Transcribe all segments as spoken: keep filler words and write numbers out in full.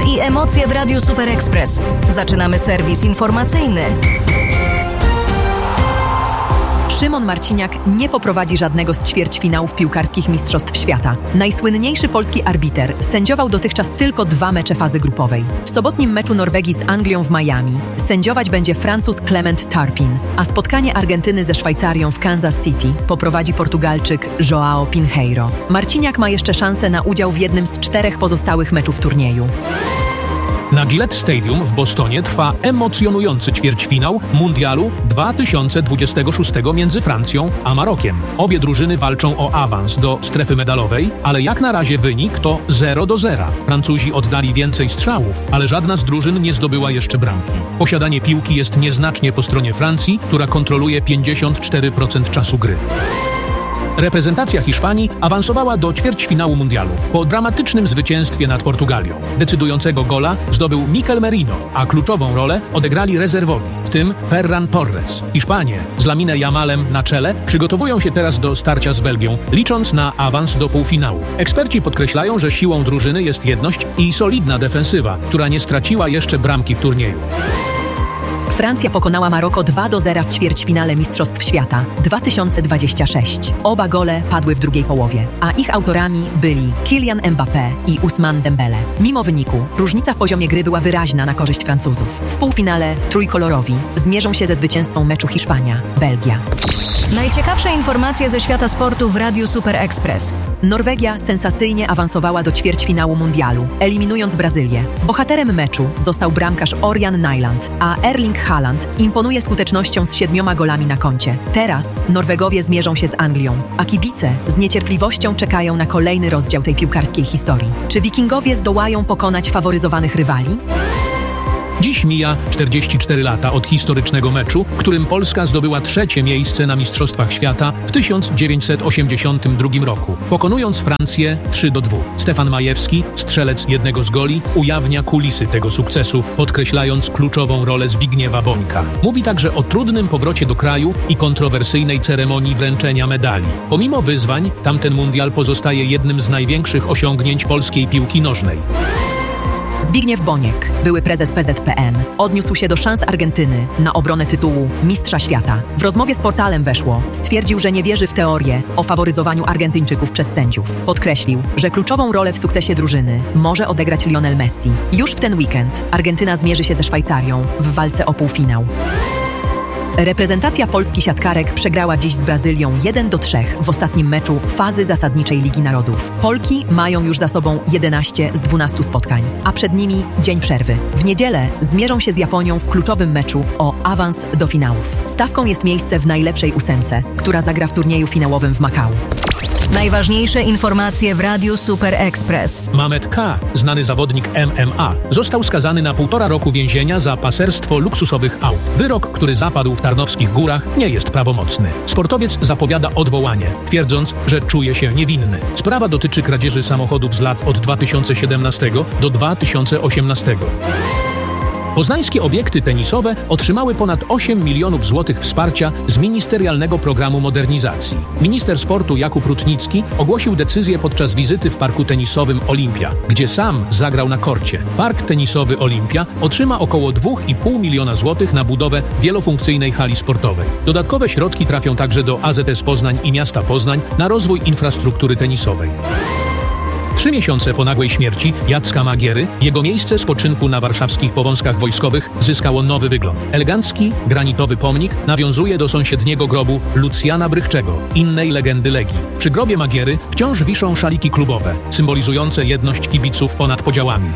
sport i emocje w Radiu Super Express. Zaczynamy serwis informacyjny. Szymon Marciniak nie poprowadzi żadnego z ćwierćfinałów piłkarskich Mistrzostw Świata. Najsłynniejszy polski arbiter sędziował dotychczas tylko dwa mecze fazy grupowej. W sobotnim meczu Norwegii z Anglią w Miami sędziować będzie Francuz Clement Turpin, a spotkanie Argentyny ze Szwajcarią w Kansas City poprowadzi Portugalczyk João Pinheiro. Marciniak ma jeszcze szansę na udział w jednym z czterech pozostałych meczów turnieju. Na Gillette Stadium w Bostonie trwa emocjonujący ćwierćfinał Mundialu dwa tysiące dwudziestego szóstego między Francją a Marokiem. Obie drużyny walczą o awans do strefy medalowej, ale jak na razie wynik to zero do zera. Francuzi oddali więcej strzałów, ale żadna z drużyn nie zdobyła jeszcze bramki. Posiadanie piłki jest nieznacznie po stronie Francji, która kontroluje pięćdziesiąt cztery procent czasu gry. Reprezentacja Hiszpanii awansowała do ćwierćfinału mundialu po dramatycznym zwycięstwie nad Portugalią. Decydującego gola zdobył Mikel Merino, a kluczową rolę odegrali rezerwowi, w tym Ferran Torres. Hiszpanie z Lamine Yamalem na czele przygotowują się teraz do starcia z Belgią, licząc na awans do półfinału. Eksperci podkreślają, że siłą drużyny jest jedność i solidna defensywa, która nie straciła jeszcze bramki w turnieju. Francja pokonała Maroko dwa do zera w ćwierćfinale Mistrzostw Świata dwa tysiące dwudziestego szóstego. Oba gole padły w drugiej połowie, a ich autorami byli Kylian Mbappé i Ousmane Dembele. Mimo wyniku, różnica w poziomie gry była wyraźna na korzyść Francuzów. W półfinale trójkolorowi zmierzą się ze zwycięzcą meczu Hiszpania-Belgia. Najciekawsze informacje ze świata sportu w Radiu Super Express. Norwegia sensacyjnie awansowała do ćwierćfinału mundialu, eliminując Brazylię. Bohaterem meczu został bramkarz Ørjan Nyland, a Erling Haaland imponuje skutecznością z siedmioma golami na koncie. Teraz Norwegowie zmierzą się z Anglią, a kibice z niecierpliwością czekają na kolejny rozdział tej piłkarskiej historii. Czy Wikingowie zdołają pokonać faworyzowanych rywali? Dziś mija czterdzieści cztery lata od historycznego meczu, w którym Polska zdobyła trzecie miejsce na Mistrzostwach Świata w tysiąc dziewięćset osiemdziesiątym drugim roku, pokonując Francję trzy do dwóch. Stefan Majewski, strzelec jednego z goli, ujawnia kulisy tego sukcesu, podkreślając kluczową rolę Zbigniewa Bońka. Mówi także o trudnym powrocie do kraju i kontrowersyjnej ceremonii wręczenia medali. Pomimo wyzwań, tamten mundial pozostaje jednym z największych osiągnięć polskiej piłki nożnej. Zbigniew Boniek, były prezes P Z P N, odniósł się do szans Argentyny na obronę tytułu Mistrza Świata. W rozmowie z portalem Weszło stwierdził, że nie wierzy w teorię o faworyzowaniu Argentyńczyków przez sędziów. Podkreślił, że kluczową rolę w sukcesie drużyny może odegrać Lionel Messi. Już w ten weekend Argentyna zmierzy się ze Szwajcarią w walce o półfinał. Reprezentacja Polski siatkarek przegrała dziś z Brazylią jeden do trzech w ostatnim meczu fazy zasadniczej Ligi Narodów. Polki mają już za sobą jedenaście z dwunastu spotkań, a przed nimi dzień przerwy. W niedzielę zmierzą się z Japonią w kluczowym meczu o awans do finałów. Stawką jest miejsce w najlepszej ósemce, która zagra w turnieju finałowym w Makao. Najważniejsze informacje w Radiu Super Express. Mamet K., znany zawodnik M M A, został skazany na półtora roku więzienia za paserstwo luksusowych aut. Wyrok, który zapadł w Tarnowskich Górach, nie jest prawomocny. Sportowiec zapowiada odwołanie, twierdząc, że czuje się niewinny. Sprawa dotyczy kradzieży samochodów z lat od dwa tysiące siedemnastego do dwa tysiące osiemnastego. Poznańskie obiekty tenisowe otrzymały ponad osiem milionów złotych wsparcia z ministerialnego programu modernizacji. Minister sportu Jakub Rutnicki ogłosił decyzję podczas wizyty w parku tenisowym Olimpia, gdzie sam zagrał na korcie. Park tenisowy Olimpia otrzyma około dwa i pół miliona złotych na budowę wielofunkcyjnej hali sportowej. Dodatkowe środki trafią także do A Z S Poznań i miasta Poznań na rozwój infrastruktury tenisowej. Trzy miesiące po nagłej śmierci Jacka Magiery, jego miejsce spoczynku na warszawskich Powązkach Wojskowych zyskało nowy wygląd. Elegancki, granitowy pomnik nawiązuje do sąsiedniego grobu Lucjana Brychczego, innej legendy Legii. Przy grobie Magiery wciąż wiszą szaliki klubowe, symbolizujące jedność kibiców ponad podziałami.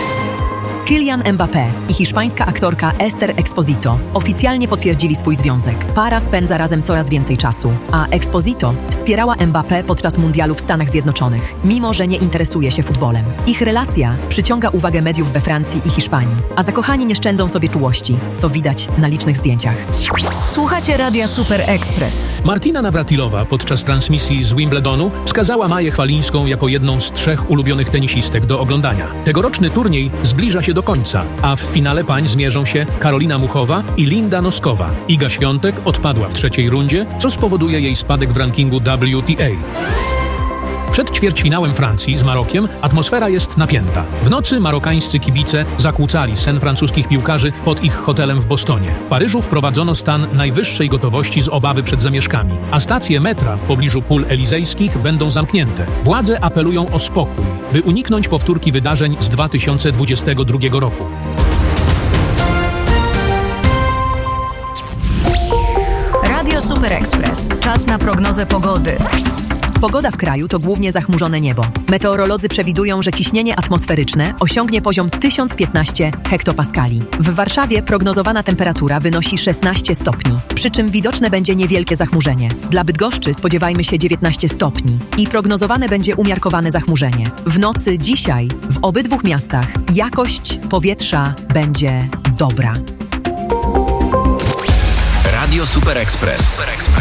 Kylian Mbappé i hiszpańska aktorka Esther Exposito oficjalnie potwierdzili swój związek. Para spędza razem coraz więcej czasu, a Exposito wspierała Mbappé podczas mundialu w Stanach Zjednoczonych, mimo że nie interesuje się futbolem. Ich relacja przyciąga uwagę mediów we Francji i Hiszpanii, a zakochani nie szczędzą sobie czułości, co widać na licznych zdjęciach. Słuchacie Radia Super Express. Martina Nawratilowa podczas transmisji z Wimbledonu wskazała Maję Chwalińską jako jedną z trzech ulubionych tenisistek do oglądania. Tegoroczny turniej zbliża się do końca, a w finale pań zmierzą się Karolina Muchowa i Linda Noskowa. Iga Świątek odpadła w trzeciej rundzie, co spowoduje jej spadek w rankingu W T A. Przed ćwierćfinałem Francji z Marokiem atmosfera jest napięta. W nocy marokańscy kibice zakłócali sen francuskich piłkarzy pod ich hotelem w Bostonie. W Paryżu wprowadzono stan najwyższej gotowości z obawy przed zamieszkami, a stacje metra w pobliżu pól elizejskich będą zamknięte. Władze apelują o spokój, by uniknąć powtórki wydarzeń z dwa tysiące dwudziestego drugiego roku. Radio Super Express. Czas na prognozę pogody. Pogoda w kraju to głównie zachmurzone niebo. Meteorolodzy przewidują, że ciśnienie atmosferyczne osiągnie poziom tysiąc piętnaście hektopaskali. W Warszawie prognozowana temperatura wynosi szesnaście stopni, przy czym widoczne będzie niewielkie zachmurzenie. Dla Bydgoszczy spodziewajmy się dziewiętnaście stopni i prognozowane będzie umiarkowane zachmurzenie. W nocy dzisiaj w obydwu miastach jakość powietrza będzie dobra. Radio Super Express.